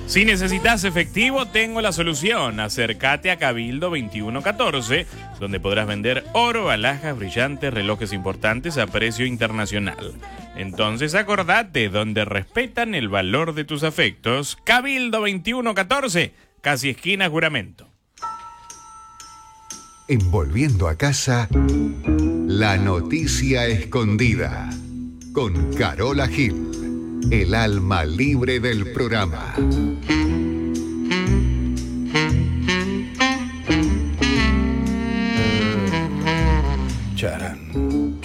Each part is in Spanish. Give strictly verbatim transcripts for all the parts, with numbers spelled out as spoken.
Si necesitas efectivo, tengo la solución. Acércate a Cabildo veintiuno catorce, donde podrás vender oro, alhajas brillantes, relojes importantes a precio internacional. Entonces acordate, donde respetan el valor de tus afectos. Cabildo veintiuno catorce, casi esquina Juramento. En Volviendo a Casa, la noticia escondida. Con Carola Gil, el alma libre del programa. Charán,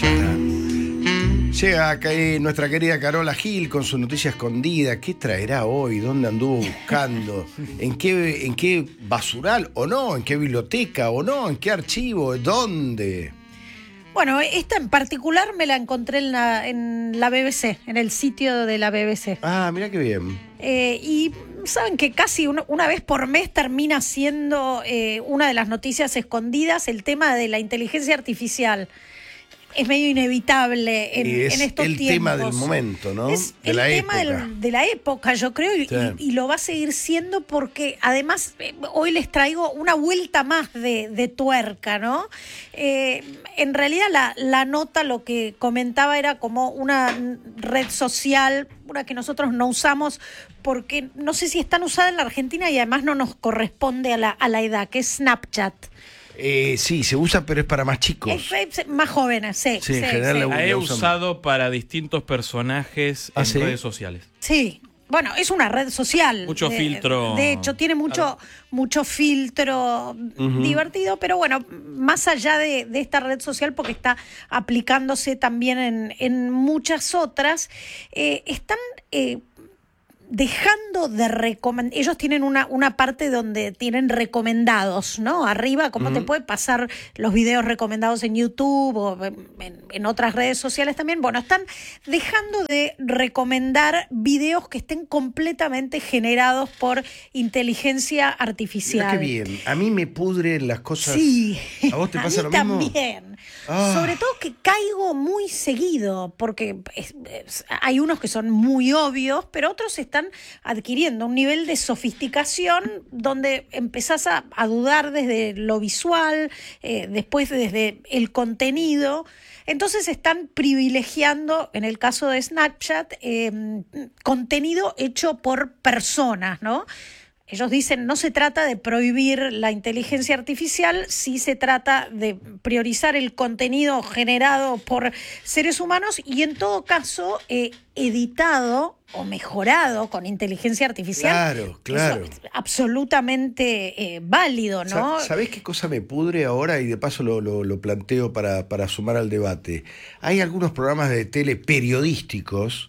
charán. Llega acá eh, nuestra querida Carola Gil con su noticia escondida. ¿Qué traerá hoy? ¿Dónde anduvo buscando? ¿En qué, en qué basural o no? ¿En qué biblioteca o no? ¿En qué archivo? ¿Dónde? Bueno, esta en particular me la encontré en la, en la B B C, en el sitio de la B B C. Ah, mira qué bien. Eh, y saben que casi una, una vez por mes termina siendo eh, una de las noticias escondidas el tema de la inteligencia artificial. Es medio inevitable en, y es en estos el tiempos. tema del momento, ¿no? Es de el la tema época. del, de la época, yo creo, y, Sí. y, y lo va a seguir siendo porque además eh, hoy les traigo una vuelta más de, de tuerca, ¿no? Eh, en realidad la, la nota lo que comentaba era como una red social, una que nosotros no usamos porque no sé si es tan usada en la Argentina y además no nos corresponde a la, a la edad, que es Snapchat. Eh, sí, se usa, pero es para más chicos. Es, es más jóvenes, sí. Sí, en sí, general sí. la- La he la usan. usado para distintos personajes ¿Ah, en sí? redes sociales. Sí, bueno, es una red social. Mucho de, filtro. De hecho, tiene mucho, mucho filtro Ujú. divertido, pero bueno, más allá de, de esta red social, porque está aplicándose también en, en muchas otras, eh, están... eh, dejando de recomendar, ellos tienen una, una parte donde tienen recomendados, ¿no? Arriba, como Ujú. te puede pasar los videos recomendados en YouTube o en, en otras redes sociales también. Bueno, están dejando de recomendar videos que estén completamente generados por inteligencia artificial. Mira qué bien. A mí me pudren las cosas. Sí, ¿A vos te a pasa mí lo mismo? también. Ah. Sobre todo que caigo muy seguido, porque es- es- hay unos que son muy obvios, pero otros están adquiriendo un nivel de sofisticación donde empezás a, a dudar desde lo visual, eh, después desde el contenido. Entonces están privilegiando, en el caso de Snapchat, eh, contenido hecho por personas, ¿no? Ellos dicen, no se trata de prohibir la inteligencia artificial, sí se trata de priorizar el contenido generado por seres humanos y en todo caso eh, editado o mejorado con inteligencia artificial. Claro, claro. Eso es absolutamente eh, válido, ¿no? Sa- ¿Sabés qué cosa me pudre ahora? Y de paso lo, lo, lo planteo para, para sumar al debate. Hay algunos programas de tele periodísticos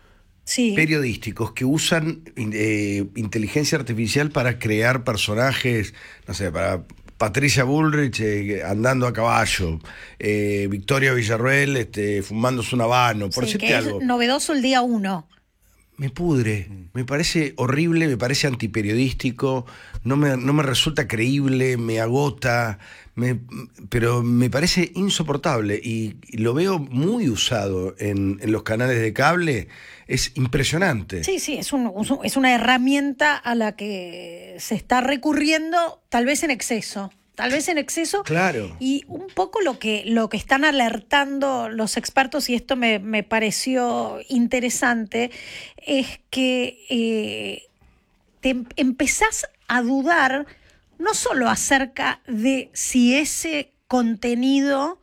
Sí. periodísticos que usan eh, inteligencia artificial para crear personajes, no sé, para Patricia Bullrich eh, andando a caballo, eh, Victoria Villarroel este, fumándose un habano, por Sí, decirte que algo. es novedoso el día uno. Me pudre, me parece horrible, me parece antiperiodístico, no me, no me resulta creíble, me agota, me, pero me parece insoportable y, y lo veo muy usado en, en los canales de cable, es impresionante. Sí, sí, es, un, es una herramienta a la que se está recurriendo tal vez en exceso. Tal vez en exceso. Claro. Y un poco lo que, lo que están alertando los expertos, y esto me, me pareció interesante, es que eh, te em- empezás a dudar no solo acerca de si ese contenido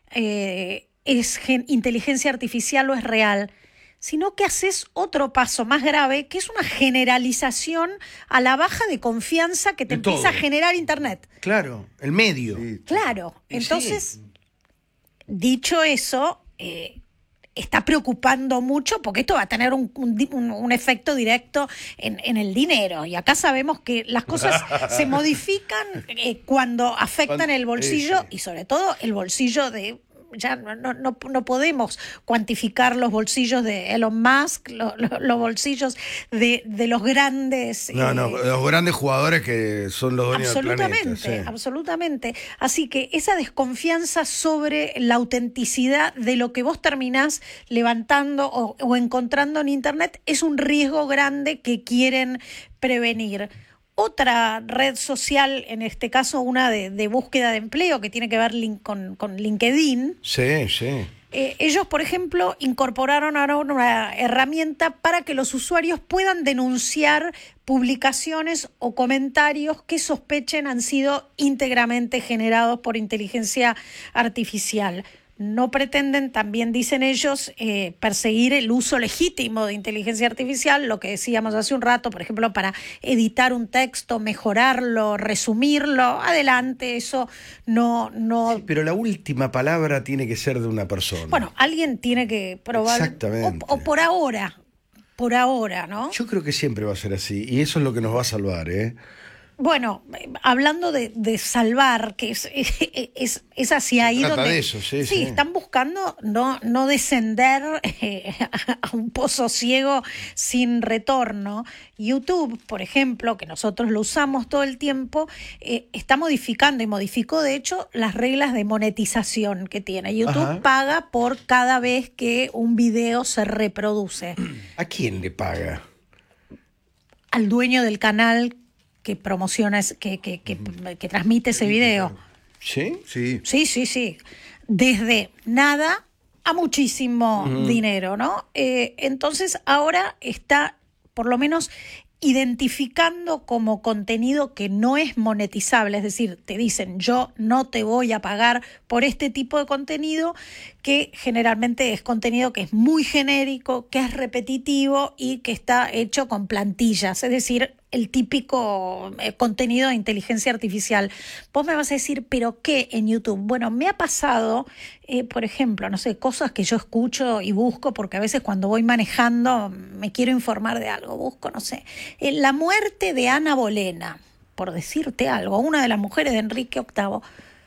eh, es gen- inteligencia artificial o es real, sino que haces otro paso más grave, que es una generalización a la baja de confianza que te De empieza todo. a generar Internet. Claro, el medio. Claro, Y entonces, sí. dicho eso, eh, está preocupando mucho porque esto va a tener un, un di- un- un efecto directo en, en el dinero. Y acá sabemos que las cosas se modifican eh, cuando afectan Cuando- el bolsillo eh, sí. y sobre todo el bolsillo de ya no, no, no, no podemos cuantificar los bolsillos de Elon Musk, lo, lo, los bolsillos de, de los grandes... No, eh, no, los grandes jugadores que son los dueños del planeta. Absolutamente, Sí. absolutamente. Así que esa desconfianza sobre la autenticidad de lo que vos terminás levantando o, o encontrando en Internet es un riesgo grande que quieren prevenir. Otra red social, en este caso una de, de búsqueda de empleo, que tiene que ver lin- con, con LinkedIn. Sí, sí. Eh, ellos, por ejemplo, incorporaron ahora una herramienta para que los usuarios puedan denunciar publicaciones o comentarios que sospechen han sido íntegramente generados por inteligencia artificial. No pretenden, también dicen ellos, eh, perseguir el uso legítimo de inteligencia artificial, lo que decíamos hace un rato, por ejemplo, para editar un texto, mejorarlo, resumirlo. Adelante, eso no... no... Sí, pero la última palabra tiene que ser de una persona. Bueno, alguien tiene que probar... Exactamente. O, o por ahora, por ahora, ¿no? Yo creo que siempre va a ser así, y eso es lo que nos va a salvar, ¿eh? Bueno, eh, hablando de, de salvar, que es, es, es hacia ahí trata donde... de eso, sí, sí. están buscando no, no descender eh, a un pozo ciego sin retorno. YouTube, por ejemplo, que nosotros lo usamos todo el tiempo, eh, está modificando y modificó, de hecho, las reglas de monetización que tiene. YouTube Ajá. paga por cada vez que un video se reproduce. ¿A quién le paga? Al dueño del canal que promociona, es- que, que, que, que transmite ese video. ¿Sí? Sí. Sí, sí, sí. Desde nada a muchísimo dinero, ¿no? Eh, entonces ahora está, por lo menos, identificando como contenido que no es monetizable, es decir, te dicen yo no te voy a pagar por este tipo de contenido, que generalmente es contenido que es muy genérico, que es repetitivo y que está hecho con plantillas, es decir, el típico eh, contenido de inteligencia artificial. Vos me vas a decir, ¿pero qué en YouTube? Bueno, me ha pasado, eh, por ejemplo, no sé, cosas que yo escucho y busco, porque a veces cuando voy manejando me quiero informar de algo, busco, no sé, eh, la muerte de Ana Bolena, por decirte algo, una de las mujeres de Enrique octavo.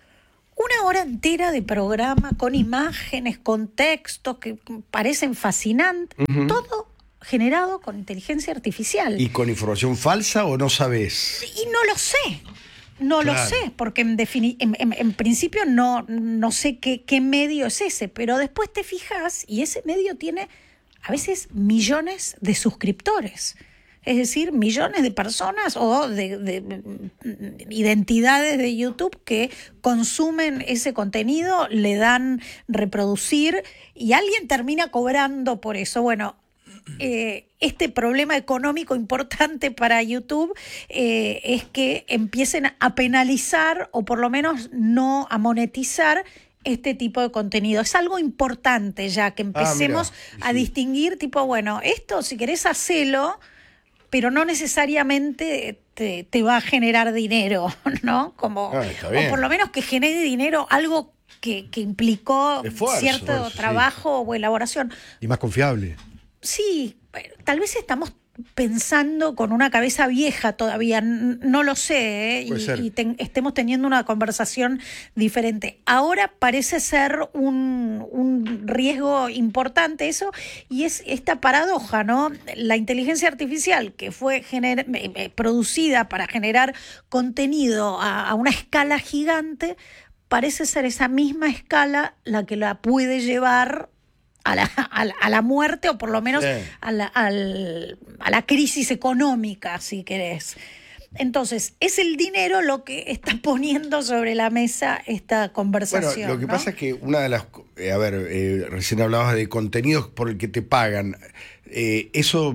Una hora entera de programa con imágenes, con textos que parecen fascinantes, Ujú. todo generado con inteligencia artificial. ¿Y con información falsa o no sabes? Y no lo sé, no Claro. lo sé, porque en, defini- en, en- en principio no, no sé qué, qué medio es ese, pero después te fijas y ese medio tiene a veces millones de suscriptores. Es decir, millones de personas o de, de, de identidades de YouTube que consumen ese contenido, le dan reproducir y alguien termina cobrando por eso. Bueno, eh, este problema económico importante para YouTube eh, es que empiecen a penalizar o por lo menos no a monetizar este tipo de contenido. Es algo importante ya que empecemos Ah, mira. a distinguir tipo, bueno, esto si querés hacelo, pero no necesariamente te, te va a generar dinero, ¿no? Como, Ah, está bien. o por lo menos que genere dinero algo que, que implicó Esfuerzo, cierto esfuerzo, sí. trabajo o elaboración. Y más confiable. Sí, pero tal vez estamos pensando con una cabeza vieja todavía, n- no lo sé, ¿eh? Puede y, ser. y ten- estemos teniendo una conversación diferente. Ahora parece ser un, un riesgo importante eso, y es esta paradoja, ¿no? La inteligencia artificial que fue gener- eh, eh, producida para generar contenido a, a una escala gigante, parece ser esa misma escala la que la puede llevar a la, a la, a la muerte o por lo menos Sí. a, la, al- a la crisis económica, si querés. Entonces, es el dinero lo que está poniendo sobre la mesa esta Bueno, conversación. lo que ¿no? pasa es que una de las... eh, a ver, eh, recién hablabas de contenidos por el que te pagan. Eh, eso,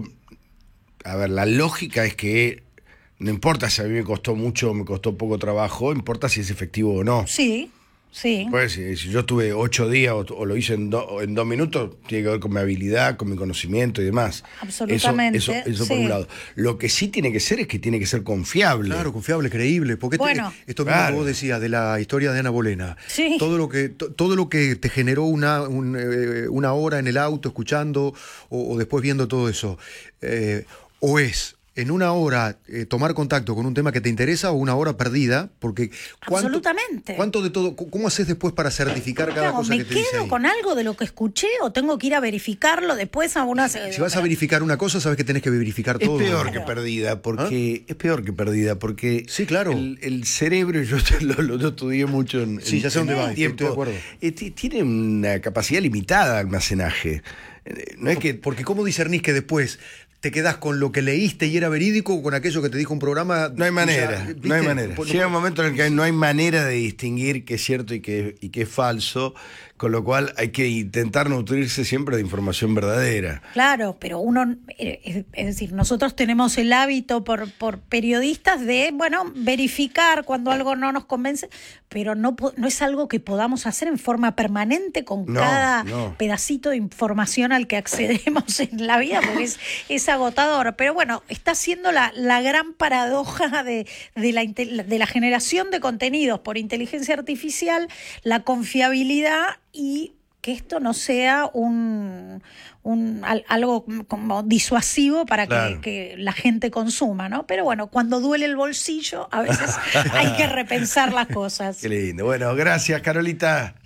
a ver, la lógica es que no importa si a mí me costó mucho o me costó poco trabajo, importa si es efectivo o no. Sí, sí. Pues si, si yo tuve ocho días o, o lo hice en, do- en dos minutos, tiene que ver con mi habilidad, con mi conocimiento y demás. Absolutamente, Eso, eso, eso por sí. un lado. Lo que sí tiene que ser es que tiene que ser confiable. Claro, confiable, creíble. Porque te- Bueno. esto mismo Claro. que vos decías de la historia de Ana Bolena. Sí. Todo lo que, to- todo lo que te generó una, un, eh, una hora en el auto escuchando o, o después viendo todo eso, eh, o es en una hora eh, tomar contacto con un tema que te interesa o una hora perdida, porque ¿cuánto, Absolutamente. ¿cuánto de todo, cómo haces después para certificar cada Claro, cosa ¿me que te dice quedo ahí? con algo de lo que escuché o tengo que ir a verificarlo después a una... Si vas a verificar una cosa, sabes que tenés que verificar Es todo. peor que perdida, porque es peor que perdida, porque Sí, claro. el, el cerebro, yo lo, lo, lo estudié mucho en, Sí, en- ya sé dónde en va, el estoy- tiempo. estoy de acuerdo. Eh, ti- tiene una capacidad limitada de almacenaje. Eh, No es que Porque ¿cómo discernís que después te quedás con lo que leíste y era verídico o con aquello que te dijo un programa? no hay manera, O sea, no hay ¿viste? manera. Pues no- Llega un momento en el que no hay manera de distinguir qué es cierto y qué, y qué es falso, con lo cual hay que intentar nutrirse siempre de información verdadera. Claro, pero uno, eh, es, es decir, nosotros tenemos el hábito por, por periodistas de, bueno, verificar cuando algo no nos convence, pero no, po- no es algo que podamos hacer en forma permanente con No, cada no. pedacito de información al que accedemos en la vida, porque es, es agotador. Pero bueno, está siendo la, la gran paradoja de, de, la, inte- de la generación de contenidos por inteligencia artificial, la confiabilidad y que esto no sea un, un al- algo como disuasivo para Claro. que, que la gente consuma, ¿no? Pero bueno, cuando duele el bolsillo, a veces hay que repensar las cosas. Qué lindo. Bueno, gracias, Carolita.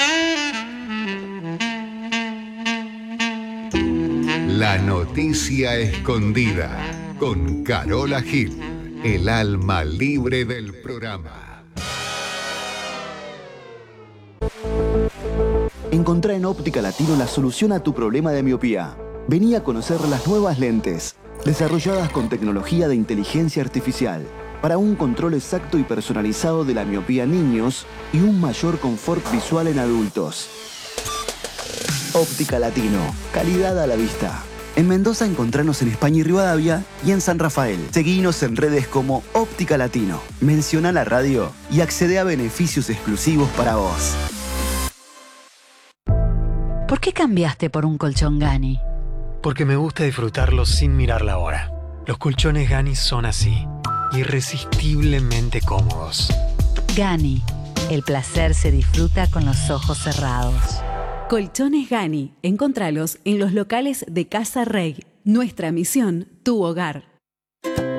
La noticia escondida con Carola Gil, el alma libre del programa. Encontrá en Óptica Latino la solución a tu problema de miopía. Vení a conocer las nuevas lentes, desarrolladas con tecnología de inteligencia artificial, para un control exacto y personalizado de la miopía en niños y un mayor confort visual en adultos. Óptica Latino, calidad a la vista. En Mendoza encontranos en España y Rivadavia y en San Rafael. Seguinos en redes como Óptica Latino. Menciona la radio y accede a beneficios exclusivos para vos. ¿Por qué cambiaste por un colchón Gani? Porque me gusta disfrutarlos sin mirar la hora. Los colchones Gani son así, irresistiblemente cómodos. Gani, el placer se disfruta con los ojos cerrados. Colchones Gani. Encontralos en los locales de Casa Rey. Nuestra misión, tu hogar.